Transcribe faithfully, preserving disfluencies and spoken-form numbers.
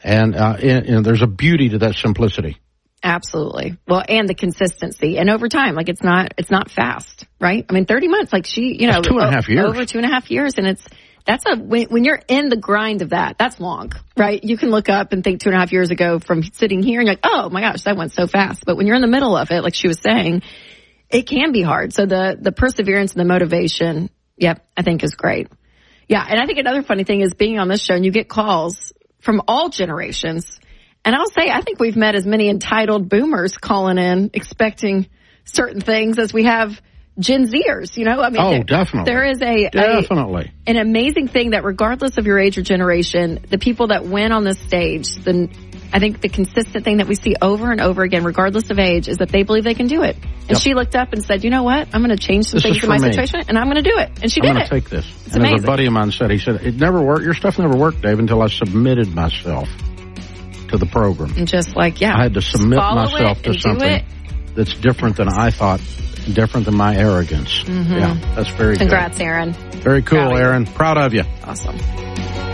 And, uh, and, and there's a beauty to that simplicity. Absolutely. Well, and the consistency. And over time, like it's not, it's not fast, right? I mean, thirty months, like she, you know, that's two and a half years. Over two and a half years. And it's, that's a, when, when you're in the grind of that, that's long, right? You can look up and think two and a half years ago from sitting here and you're like, oh my gosh, that went so fast. But when you're in the middle of it, like she was saying, it can be hard. So the, the perseverance and the motivation, yep, I think is great. Yeah. And I think another funny thing is being on this show and you get calls from all generations. And I'll say, I think we've met as many entitled boomers calling in expecting certain things as we have Gen Zers, you know? I mean, oh, there, definitely. There is a, definitely. a, an amazing thing that regardless of your age or generation, the people that win on this stage, the, I think the consistent thing that we see over and over again, regardless of age, is that they believe they can do it. And yep. she looked up and said, you know what? I'm going to change some this things in my me. situation and I'm going to do it. And she I'm did gonna it. I'm going to take this. It's and amazing. as a buddy of mine said, he said, it never worked. Your stuff never worked, Dave, until I submitted myself to the program. And just like, yeah. I had to submit myself to something that's different than I thought, different than my arrogance. Mm-hmm. Yeah, that's very Congrats, good. Aaron. Very cool, Aaron. Proud of you. Awesome.